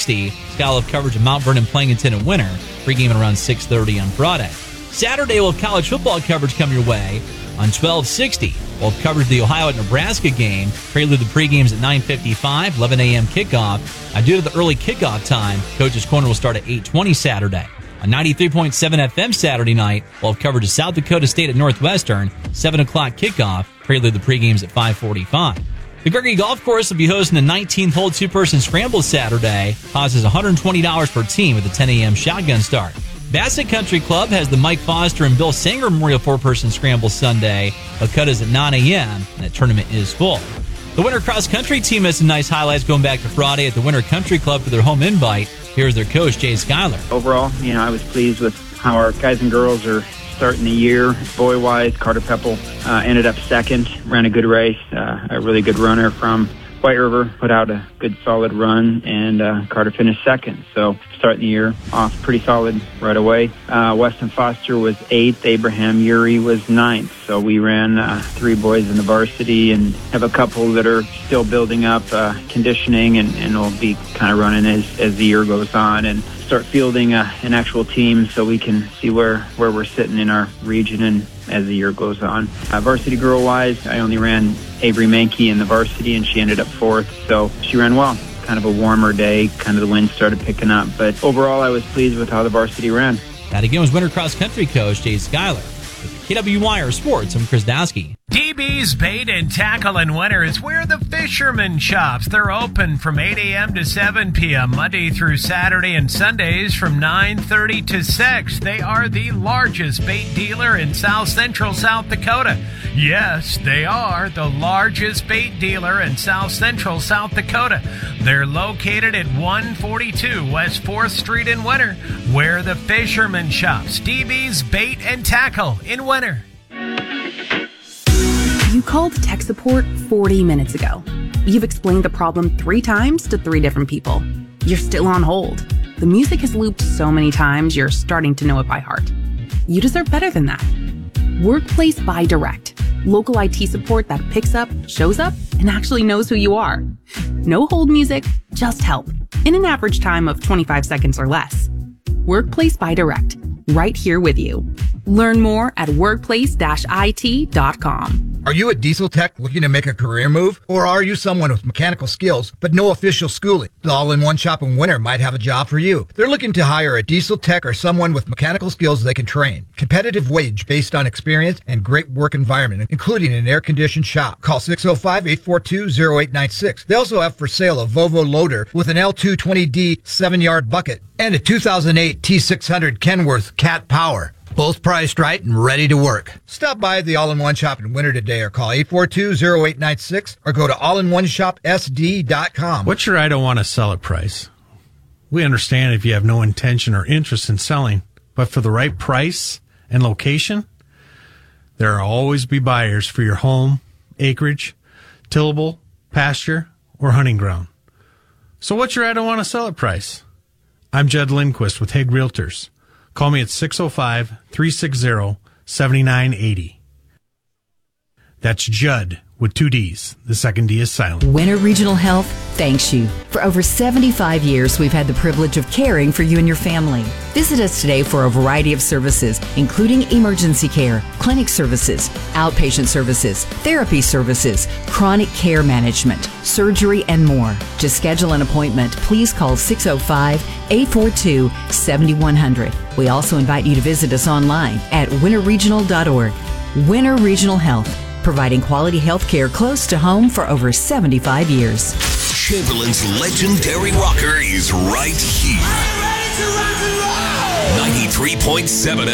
1260. Skylive coverage of Mount Vernon, Plankton, and Winter. Pregame at around 6:30 on Friday. Saturday, we'll have college football coverage come your way on 1260. We'll have coverage of the Ohio at Nebraska game. Prelude the pregames at 9:55, 11 a.m. kickoff. Due to the early kickoff time, Coach's Corner will start at 8:20 Saturday. On 93.7 FM Saturday night, we'll have coverage of South Dakota State at Northwestern, 7 o'clock kickoff. Prelude the pregames at 5:45. The Gregory Golf Course will be hosting the 19th hole two-person scramble Saturday. Cost is $120 per team with a 10 a.m. shotgun start. Bassett Country Club has the Mike Foster and Bill Sanger Memorial four-person scramble Sunday. The cut is at 9 a.m., and the tournament is full. The Winter Cross Country team has some nice highlights going back to Friday at the Winter Country Club for their home invite. Here's their coach, Jay Schuyler. Overall, I was pleased with how our guys and girls are starting the year. Boy-wise, Carter Peppel ended up second, ran a good race. A really good runner from White River put out a good solid run, and Carter finished second. So starting the year off pretty solid right away. Weston Foster was 8th. Abraham Uri was 9th. So we ran 3 boys in the varsity and have a couple that are still building up conditioning and will be kind of running as the year goes on, and start fielding an actual team so we can see where we're sitting in our region and as the year goes on. Varsity girl-wise, I only ran Avery Mankey in the varsity, and she ended up 4th, so she ran well. Kind of a warmer day, kind of the wind started picking up, but overall I was pleased with how the varsity ran. That again was Winter Cross Country coach Jay Schuyler. With KWYR Sports, I'm Chris Dowski. DB's Bait and Tackle in Winter is where the fisherman shops. They're open from 8 a.m. to 7 p.m. Monday through Saturday, and Sundays from 9:30 to 6. They are the largest bait dealer in South Central South Dakota. Yes, they are the largest bait dealer in South Central South Dakota. They're located at 142 West 4th Street in Winter, where the fisherman shops. DB's Bait and Tackle in Winter. You called tech support 40 minutes ago. You've explained the problem 3 times to 3 different people. You're still on hold. The music has looped so many times, you're starting to know it by heart. You deserve better than that. Workplace by Direct. Local IT support that picks up, shows up, and actually knows who you are. No hold music, just help. In an average time of 25 seconds or less. Workplace by Direct. Right here with you. Learn more at workplace-it.com. Are you a diesel tech looking to make a career move? Or are you someone with mechanical skills but no official schooling? The All-in-One Shop in Winter might have a job for you. They're looking to hire a diesel tech or someone with mechanical skills they can train. Competitive wage based on experience and great work environment, including an air-conditioned shop. Call 605-842-0896. They also have for sale a Volvo loader with an L220D 7-yard bucket and a 2008 T600 Kenworth Cat Power. Both priced right and ready to work. Stop by the All-in-One Shop in Winter today or call 842-0896 or go to allinoneshopsd.com. What's your I don't want to sell it price? We understand if you have no intention or interest in selling, but for the right price and location, there will always be buyers for your home, acreage, tillable, pasture, or hunting ground. So what's your I don't want to sell it price? I'm Judd Lindquist with Hague Realtors. Call me at 605-360-7980. That's Judd with 2 Ds. The second D is silent. Winter Regional Health thanks you. For over 75 years, we've had the privilege of caring for you and your family. Visit us today for a variety of services, including emergency care, clinic services, outpatient services, therapy services, chronic care management, surgery, and more. To schedule an appointment, please call 605-842-7100. We also invite you to visit us online at winterregional.org. Winter Regional Health, providing quality health care close to home for over 75 years. Chamberlain's legendary rocker is right here. 93.7